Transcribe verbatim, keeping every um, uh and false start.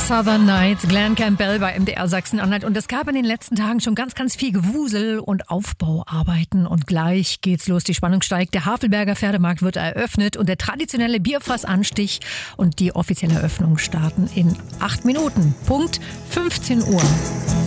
Southern Nights, Glenn Campbell bei M D R Sachsen-Anhalt. Und es gab in den letzten Tagen schon ganz, ganz viel Gewusel und Aufbauarbeiten. Und gleich geht's los. Die Spannung steigt. Der Havelberger Pferdemarkt wird eröffnet und der traditionelle Bierfassanstich und die offizielle Eröffnung starten in acht Minuten. Punkt fünfzehn Uhr.